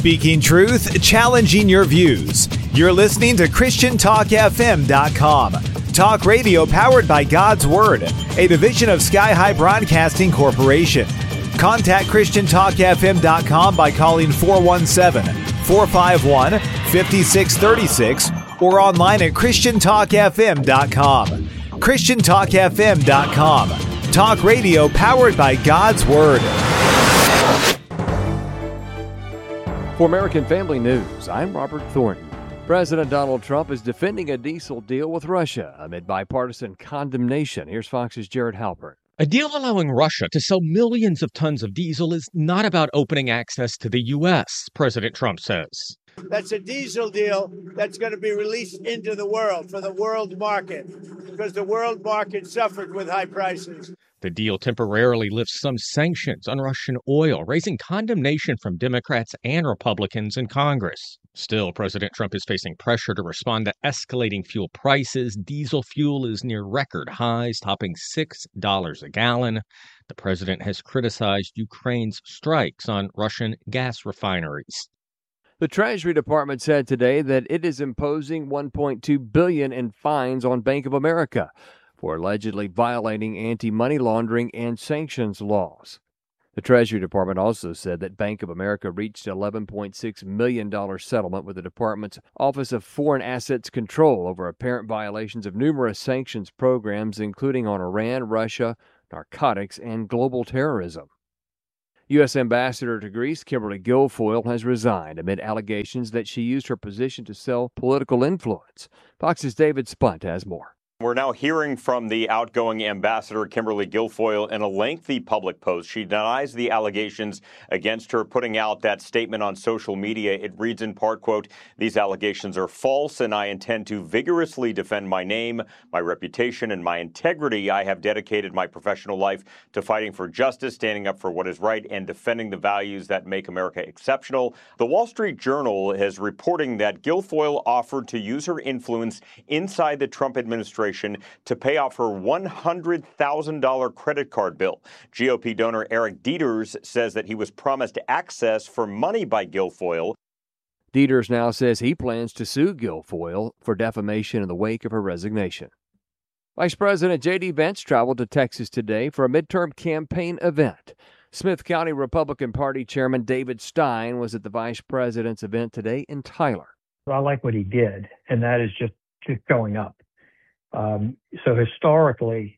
Speaking truth, challenging your views. You're listening to ChristianTalkFM.com. Talk radio powered by God's Word, a division of Sky High Broadcasting Corporation. Contact ChristianTalkFM.com by calling 417-451-5636 or online at ChristianTalkFM.com. ChristianTalkFM.com. Talk radio powered by God's Word. For American Family News, I'm Robert Thornton. President Donald Trump is defending a diesel deal with Russia amid bipartisan condemnation. Here's Fox's Jared Halpern. A deal allowing Russia to sell millions of tons of diesel is not about opening access to the U.S., President Trump says. That's a diesel deal that's going to be released into the world for the world market because the world market suffered with high prices. The deal temporarily lifts some sanctions on Russian oil, raising condemnation from Democrats and Republicans in Congress. Still, President Trump is facing pressure to respond to escalating fuel prices. Diesel fuel is near record highs, topping $6 a gallon. The president has criticized Ukraine's strikes on Russian gas refineries. The Treasury Department said today that it is imposing $1.2 billion in fines on Bank of America for allegedly violating anti-money laundering and sanctions laws. The Treasury Department also said that Bank of America reached an $11.6 million settlement with the department's Office of Foreign Assets Control over apparent violations of numerous sanctions programs, including on Iran, Russia, narcotics, and global terrorism. U.S. Ambassador to Greece Kimberly Guilfoyle has resigned amid allegations that she used her position to sell political influence. Fox's David Spunt has more. We're now hearing from the outgoing ambassador, Kimberly Guilfoyle, in a lengthy public post. She denies the allegations against her, putting out that statement on social media. It reads in part, quote, "These allegations are false, and I intend to vigorously defend my name, my reputation, and my integrity. I have dedicated my professional life to fighting for justice, standing up for what is right, and defending the values that make America exceptional." The Wall Street Journal is reporting that Guilfoyle offered to use her influence inside the Trump administration to pay off her $100,000 credit card bill. GOP donor Eric Dieters says that he was promised access for money by Guilfoyle. Dieters now says he plans to sue Guilfoyle for defamation in the wake of her resignation. Vice President J.D. Vance traveled to Texas today for a midterm campaign event. Smith County Republican Party Chairman David Stein was at the vice president's event today in Tyler. I like what he did, and that is just showing up. So historically,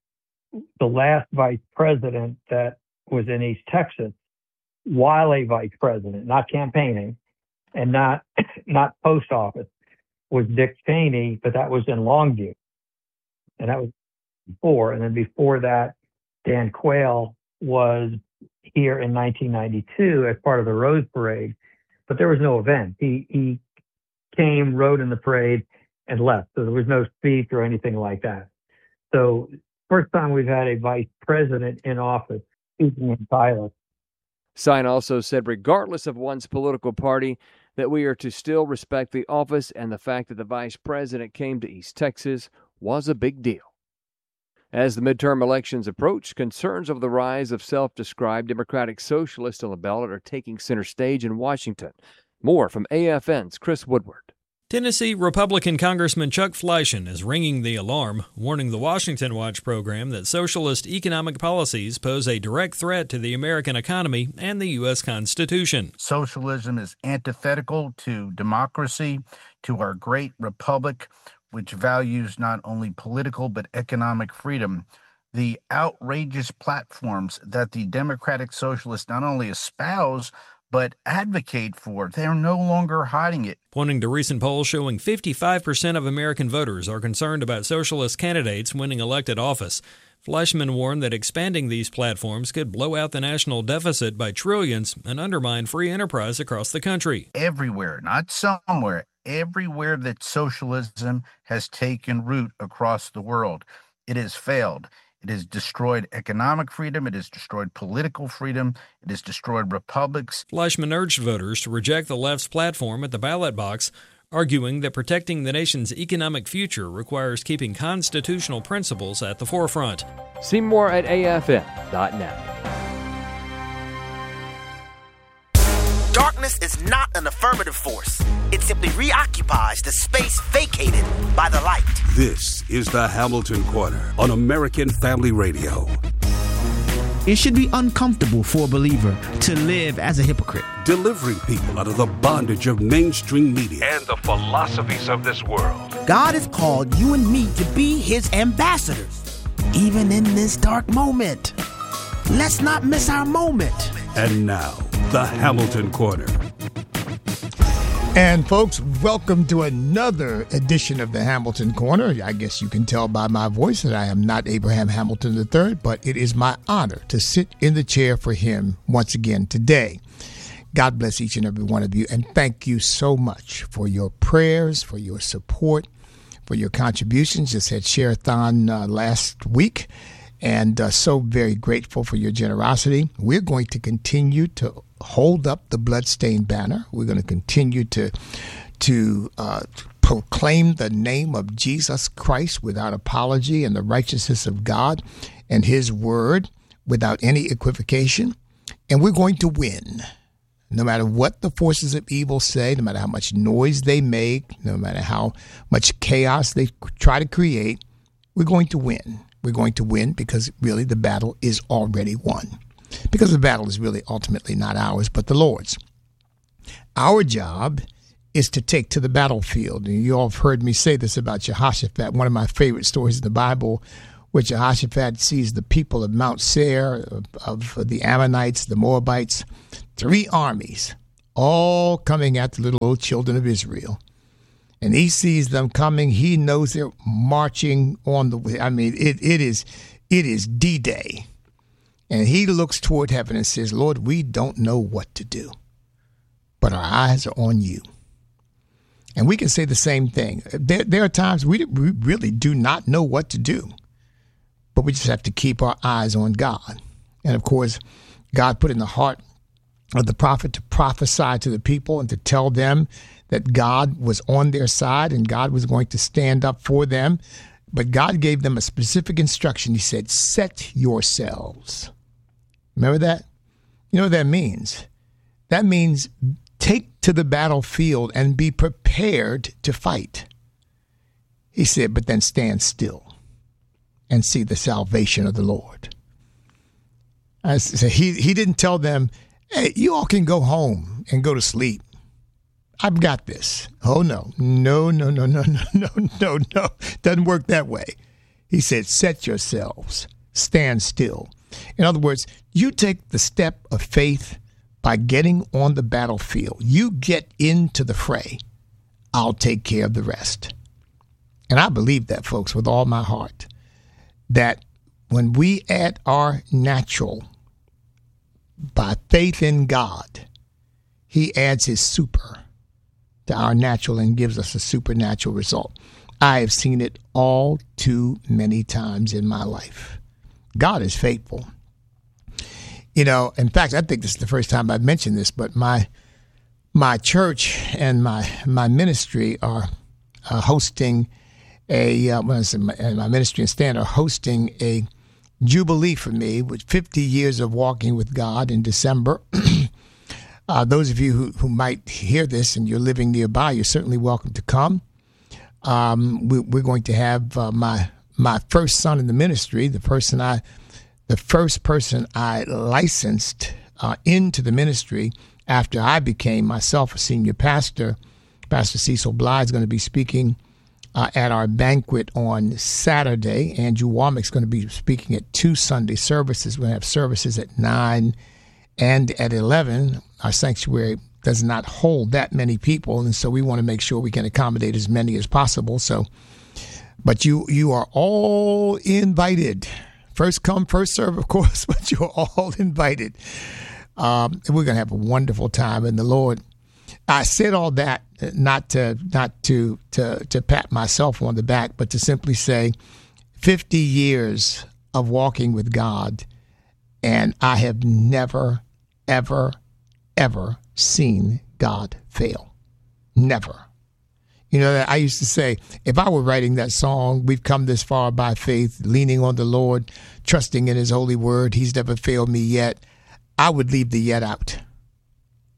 the last vice president that was in East Texas, while a vice president, not campaigning and not post office, was Dick Cheney, but that was in Longview. And that was before. And then before that, Dan Quayle was here in 1992 as part of the Rose Parade, but there was no event. He came, rode in the parade, and left. So there was no speech or anything like that. So first time we've had a vice president in office speaking in Tyler. Stein also said regardless of one's political party, that we are to still respect the office, and the fact that the vice president came to East Texas was a big deal. As the midterm elections approach, concerns over the rise of self-described Democratic Socialists on the ballot are taking center stage in Washington. More from AFN's Chris Woodward. Tennessee Republican Congressman Chuck Fleischman is ringing the alarm, warning the Washington Watch program that socialist economic policies pose a direct threat to the American economy and the U.S. Constitution. Socialism is antithetical to democracy, to our great republic, which values not only political but economic freedom. The outrageous platforms that the Democratic Socialists not only espouse, but advocate for. They're no longer hiding it. Pointing to recent polls showing 55% of American voters are concerned about socialist candidates winning elected office. Fleischman warned that expanding these platforms could blow out the national deficit by trillions and undermine free enterprise across the country. Everywhere, not somewhere, everywhere that socialism has taken root across the world, it has failed. It has destroyed economic freedom. It has destroyed political freedom. It has destroyed republics. Fleischman urged voters to reject the left's platform at the ballot box, arguing that protecting the nation's economic future requires keeping constitutional principles at the forefront. See more at afn.net. darkness is not an affirmative force. It simply reoccupies the space vacated by the light. This is the Hamilton Corner on American Family Radio. It should be uncomfortable for a believer to live as a hypocrite. Delivering people out of the bondage of mainstream media and the philosophies of this world. God has called you and me to be his ambassadors, even in this dark moment. Let's not miss our moment. And now, the Hamilton Corner. And folks, welcome to another edition of the Hamilton Corner. I guess you can tell by my voice that I am not Abraham Hamilton III, but it is my honor to sit in the chair for him once again today. God bless each and every one of you, and thank you so much for your prayers, for your support, for your contributions. Just had Share-a-thon last week, and so very grateful for your generosity. We're going to continue to hold up the bloodstained banner. We're going to continue to proclaim the name of Jesus Christ without apology and the righteousness of God and his word without any equivocation. And we're going to win. No matter what the forces of evil say, no matter how much noise they make, no matter how much chaos they try to create, we're going to win. We're going to win because really the battle is already won. Because the battle is really ultimately not ours, but the Lord's. Our job is to take to the battlefield. And you all have heard me say this about Jehoshaphat, one of my favorite stories in the Bible, where Jehoshaphat sees the people of Mount Seir, of the Ammonites, the Moabites, 3 armies, all coming at the little old children of Israel. And he sees them coming. He knows they're marching on the way. I mean, it is D-Day. And he looks toward heaven and says, Lord, we don't know what to do, but our eyes are on you. And we can say the same thing. There are times we really do not know what to do, but we just have to keep our eyes on God. And of course, God put in the heart of the prophet to prophesy to the people and to tell them that God was on their side and God was going to stand up for them. But God gave them a specific instruction. He said, set yourselves. Remember that? You know what that means? That means take to the battlefield and be prepared to fight. He said, but then stand still and see the salvation of the Lord. He didn't tell them, hey, you all can go home and go to sleep. I've got this. Oh, no. No. Doesn't work that way. He said, set yourselves, stand still. In other words, you take the step of faith by getting on the battlefield. You get into the fray. I'll take care of the rest. And I believe that, folks, with all my heart, that when we add our natural by faith in God, he adds his super to our natural and gives us a supernatural result. I have seen it all too many times in my life. God is faithful. You know, in fact, I think this is the first time I've mentioned this, but my church and my ministry are hosting my ministry and stand are hosting a jubilee for me with 50 years of walking with God in December. Those of you who might hear this and you're living nearby, you're certainly welcome to come. We're going to have my first son in the ministry, the first person I licensed into the ministry after I became myself a senior pastor. Pastor Cecil Bly is going to be speaking at our banquet on Saturday. Andrew Womack's going to be speaking at 2 Sunday services. We're going to have services at 9 and at 11. Our sanctuary does not hold that many people, and so we want to make sure we can accommodate as many as possible. But you are all invited. First come, first serve, of course, but you're all invited. We're going to have a wonderful time in the Lord. I said all that not to pat myself on the back, but to simply say 50 years of walking with God, and I have never, ever, ever seen God fail. Never. You know, I used to say, if I were writing that song, we've come this far by faith, leaning on the Lord, trusting in his holy word, he's never failed me yet, I would leave the yet out.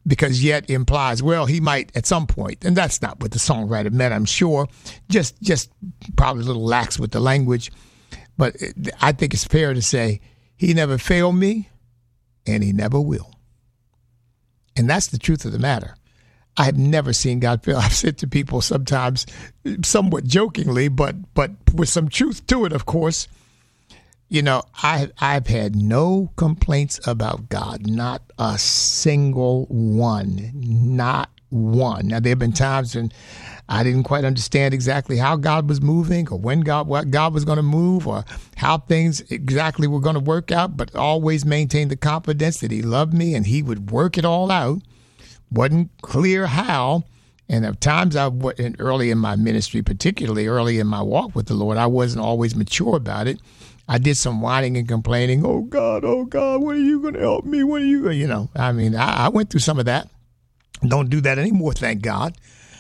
because yet implies, well, he might at some point. And that's not what the songwriter meant, I'm sure. Just probably a little lax with the language. But I think it's fair to say he never failed me and he never will. And that's the truth of the matter. I have never seen God fail. I've said to people sometimes, somewhat jokingly, but with some truth to it, of course, you know, I've had no complaints about God, not a single one, not one. Now, there have been times when I didn't quite understand exactly how God was moving or what God was going to move or how things exactly were going to work out, but always maintained the confidence that he loved me and he would work it all out. Wasn't clear how. And at times early in my ministry, particularly early in my walk with the Lord, I wasn't always mature about it. I did some whining and complaining. Oh God, when are you going to help me? When are you going to, you know, I mean, I went through some of that. Don't do that anymore, thank God.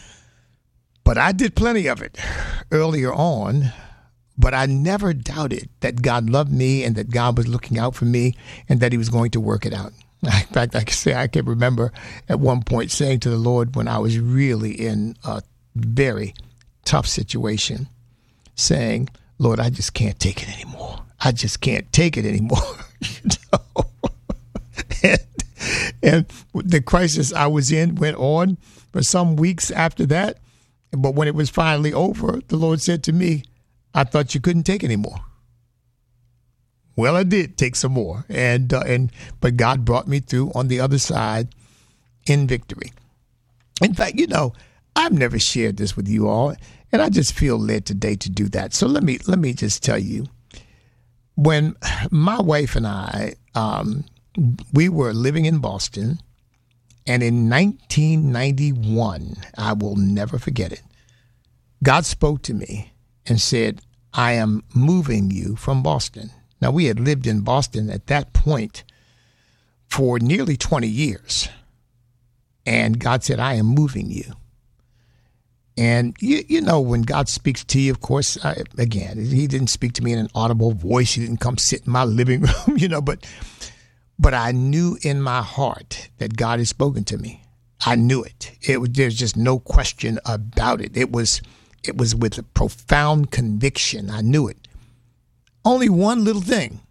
But I did plenty of it earlier on. But I never doubted that God loved me and that God was looking out for me and that he was going to work it out. In fact, I can remember at one point saying to the Lord when I was really in a very tough situation, saying, Lord, I just can't take it anymore. I just can't take it anymore. You know? And the crisis I was in went on for some weeks after that. But when it was finally over, the Lord said to me, I thought you couldn't take anymore. Well, I did take some more, but God brought me through on the other side in victory. In fact, you know, I've never shared this with you all, and I just feel led today to do that. So let me just tell you, when my wife and I, we were living in Boston, and in 1991, I will never forget it, God spoke to me and said, I am moving you from Boston. Now, we had lived in Boston at that point for nearly 20 years. And God said, I am moving you. And, you know, when God speaks to you, of course, again, he didn't speak to me in an audible voice. He didn't come sit in my living room, you know, but I knew in my heart that God had spoken to me. I knew it. There's just no question about it. It was with a profound conviction. I knew it. Only one little thing.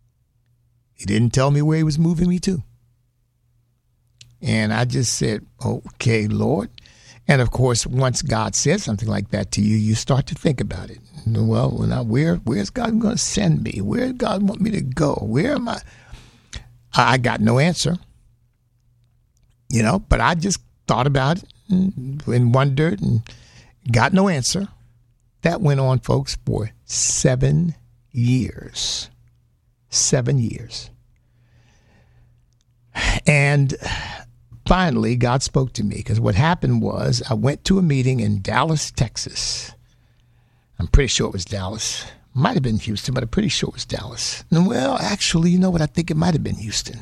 He didn't tell me where he was moving me to. And I just said, okay, Lord. And of course, once God says something like that to you, you start to think about it. Well, now where's God going to send me? Where does God want me to go? Where am I? I got no answer. You know, but I just thought about it and wondered and got no answer. That went on, folks, for 7 years. 7 years. And finally, God spoke to me because what happened was I went to a meeting in Dallas, Texas. I'm pretty sure it was Dallas. Might have been Houston, but I'm pretty sure it was Dallas. Well, actually, you know what? I think it might have been Houston.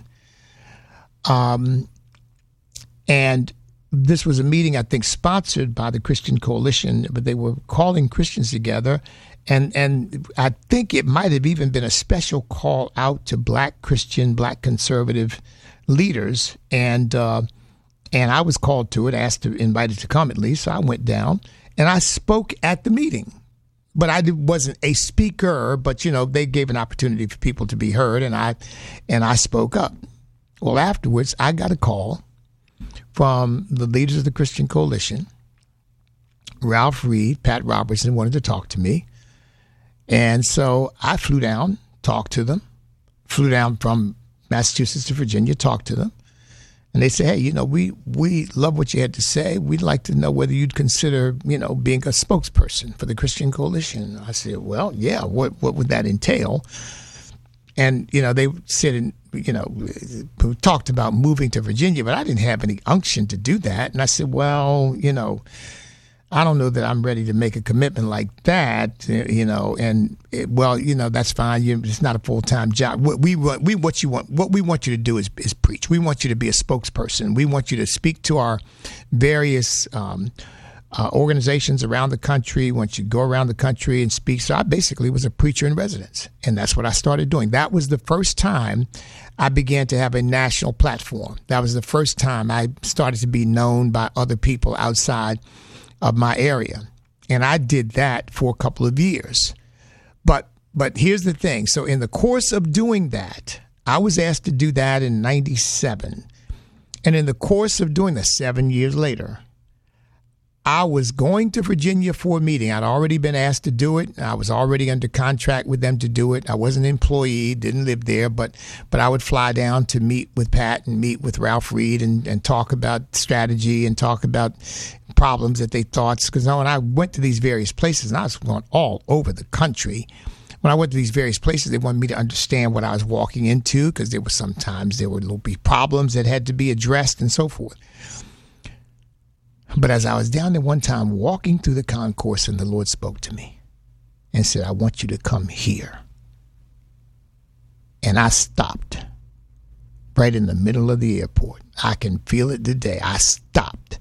And this was a meeting, I think, sponsored by the Christian Coalition, but they were calling Christians together. And I think it might have even been a special call out to black Christian, black conservative leaders. And I was called to it, invited to come at least. So I went down and I spoke at the meeting. But I wasn't a speaker, but, you know, they gave an opportunity for people to be heard, and I spoke up. Well, afterwards, I got a call from the leaders of the Christian Coalition. Ralph Reed, Pat Robertson wanted to talk to me. And so I flew down, talked to them, flew down from Massachusetts to Virginia, talked to them. And they said, hey, you know, we love what you had to say. We'd like to know whether you'd consider, you know, being a spokesperson for the Christian Coalition. I said, well, yeah, what would that entail? And, you know, they said, you know, we talked about moving to Virginia, but I didn't have any unction to do that. And I said, well, you know, I don't know that I'm ready to make a commitment like that, you know, and well, you know, that's fine. It's not a full-time job. What we want you to do is preach. We want you to be a spokesperson. We want you to speak to our various organizations around the country, once you go around the country and speak. So I basically was a preacher in residence, and that's what I started doing. That was the first time I began to have a national platform. That was the first time I started to be known by other people outside of my area. And I did that for a couple of years. But here's the thing. So in the course of doing that, I was asked to do that in 97. And in the course of doing that, 7 years later, I was going to Virginia for a meeting. I'd already been asked to do it. I was already under contract with them to do it. I wasn't an employee, didn't live there, but I would fly down to meet with Pat and meet with Ralph Reed and talk about strategy and talk about problems that they thought. Because when I went to these various places, and I was going all over the country, when I went to these various places, they wanted me to understand what I was walking into, because there would be problems that had to be addressed and so forth. But as I was down there one time walking through the concourse, and the Lord spoke to me and said, I want you to come here. And I stopped right in the middle of the airport. I can feel it today. I stopped.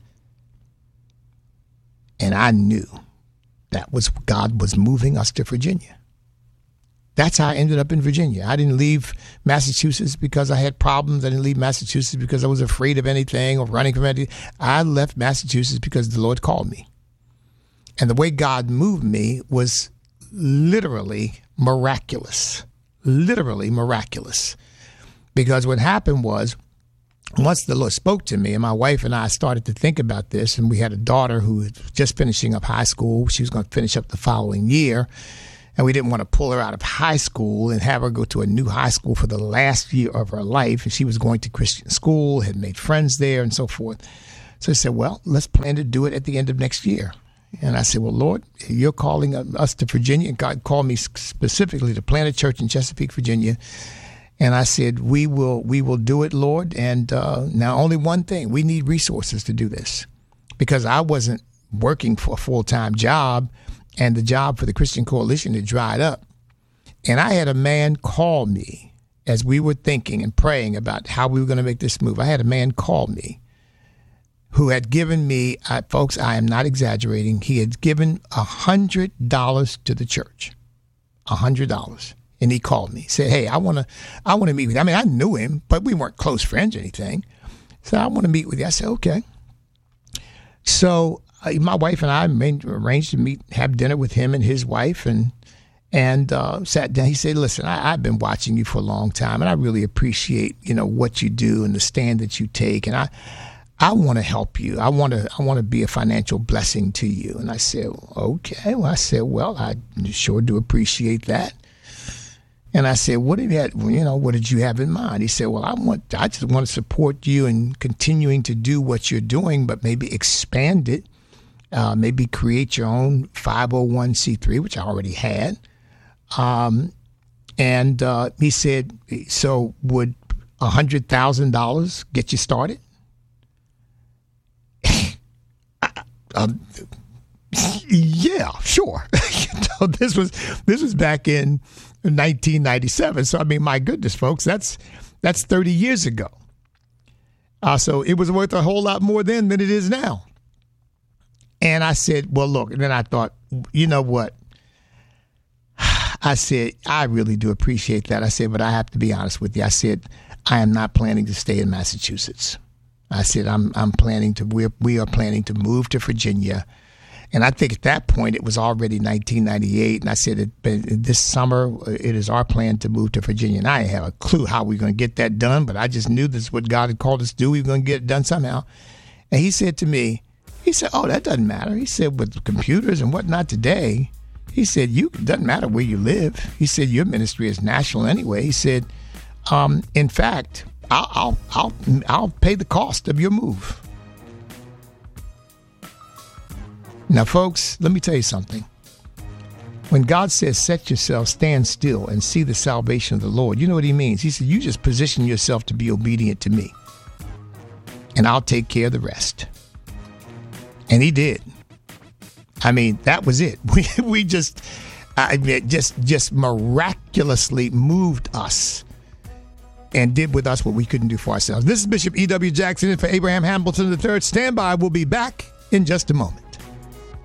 And I knew that was God was moving us to Virginia. That's how I ended up in Virginia. I didn't leave Massachusetts because I had problems. I didn't leave Massachusetts because I was afraid of anything or running from anything. I left Massachusetts because the Lord called me. And the way God moved me was literally miraculous. Literally miraculous. Because what happened was, once the Lord spoke to me, and my wife and I started to think about this, and we had a daughter who was just finishing up high school. She was going to finish up the following year. And we didn't want to pull her out of high school and have her go to a new high school for the last year of her life. And she was going to Christian school, had made friends there and so forth. So I said, well, let's plan to do it at the end of next year. And I said, well, Lord, you're calling us to Virginia. And God called me specifically to plant a church in Chesapeake, Virginia. And I said, we will do it, Lord. And now only one thing, we need resources to do this, because I wasn't working for a full-time job. And the job for the Christian Coalition had dried up. And I had a man call me as we were thinking and praying about how we were going to make this move. I had a man call me who had given me, folks, I am not exaggerating, he had given $100 to the church, $100. And he called me, said, hey, I want to meet with you. I mean, I knew him, but we weren't close friends or anything. So I want to meet with you. I said, okay. So my wife and I arranged to have dinner with him and his wife, and sat down. He said, listen, I've been watching you for a long time, and I really appreciate, what you do and the stand that you take. And I want to help you. I want to be a financial blessing to you. And I said, okay. Well, I sure do appreciate that. And I said, what did you have in mind? He said, well, I just want to support you in continuing to do what you're doing, but maybe expand it. Maybe create your own 501c3, which I already had. And he said, so would $100,000 get you started? Yeah, sure. This was back in 1997. So, I mean, my goodness, folks, that's 30 years ago. So it was worth a whole lot more then than it is now. And I said, well, look, and then I thought, you know what? I said, I really do appreciate that. I said, but I have to be honest with you. I said, I am not planning to stay in Massachusetts. I said, we are planning to move to Virginia. And I think at that point it was already 1998. And I said, this summer, it is our plan to move to Virginia. And I didn't have a clue how we were going to get that done, but I just knew this is what God had called us to do. We were going to get it done somehow. And he said to me, he said, oh, that doesn't matter. He said, with computers and whatnot today, he said, it doesn't matter where you live. He said, your ministry is national anyway. He said, in fact, I'll pay the cost of your move. Now, folks, let me tell you something. When God says, set yourself, stand still, and see the salvation of the Lord, you know what he means? He said, you just position yourself to be obedient to me, and I'll take care of the rest. And he did. I mean, that was it. We just miraculously moved us and did with us what we couldn't do for ourselves. This is Bishop E.W. Jackson, and for Abraham Hamilton III. Stand by. We'll be back in just a moment.